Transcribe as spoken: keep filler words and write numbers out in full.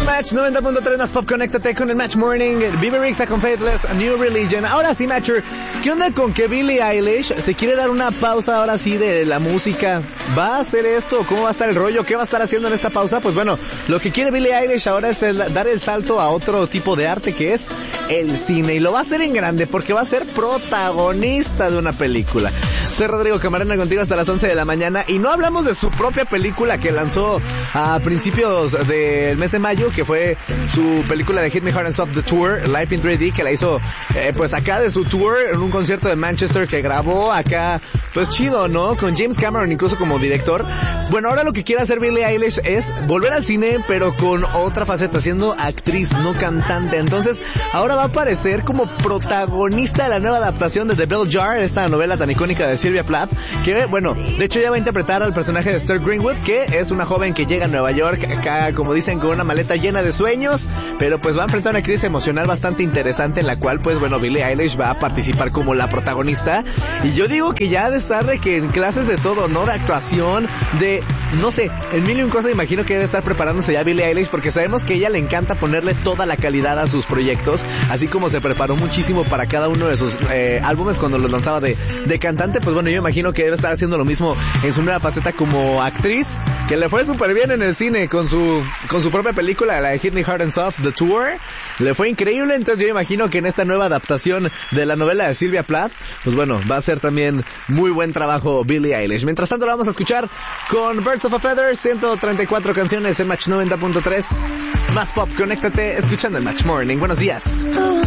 Match noventa punto tres más Pop, conéctate con el Match Morning. Vive Rixa con Faithless, A New Religion. Ahora sí, Matcher, ¿qué onda con que Billie Eilish se quiere dar una pausa ahora sí de la música? ¿Va a hacer esto? ¿Cómo va a estar el rollo? ¿Qué va a estar haciendo en esta pausa? Pues bueno, lo que quiere Billie Eilish ahora es el, dar el salto a otro tipo de arte, que es el cine. Y lo va a hacer en grande porque va a ser protagonista de una película. Soy Rodrigo Camarena contigo hasta las once de la mañana. Y no hablamos de su propia película que lanzó a principios del mes de mayo, que fue su película de Hit Me Hard and Soft The Tour, Life in tres D, que la hizo eh, pues acá de su tour en un concierto de Manchester que grabó acá, pues chido, ¿no? Con James Cameron incluso como director. Bueno, ahora lo que quiere hacer Billie Eilish es volver al cine, pero con otra faceta, siendo actriz, no cantante. Entonces, ahora va a aparecer como protagonista de la nueva adaptación de The Bell Jar, esta novela tan icónica de Sylvia Plath, que, bueno, de hecho ya va a interpretar al personaje de Esther Greenwood, que es una joven que llega a Nueva York, acá, como dicen, con una maleta llena de sueños, pero pues va a enfrentar una crisis emocional bastante interesante en la cual, pues bueno, Billie Eilish va a participar como la protagonista. Y yo digo que ya ha de estar de que en clases de todo, ¿no? De actuación, de, no sé, en mil y un cosas imagino que debe estar preparándose ya Billie Eilish, porque sabemos que a ella le encanta ponerle toda la calidad a sus proyectos, así como se preparó muchísimo para cada uno de sus eh, álbumes cuando los lanzaba de, de cantante. Pues bueno, yo imagino que debe estar haciendo lo mismo en su nueva faceta como actriz, que le fue súper bien en el cine con su con su propia película, la de Hit Me Hard and Soft The Tour, le fue increíble. Entonces yo imagino que en esta nueva adaptación de la novela de Sylvia Plath, pues bueno, va a ser también muy buen trabajo Billie Eilish. Mientras tanto, la vamos a escuchar con Birds of a Feather, ciento treinta y cuatro canciones en Match noventa punto tres. Más Pop, conéctate escuchando el Match Morning. Buenos días.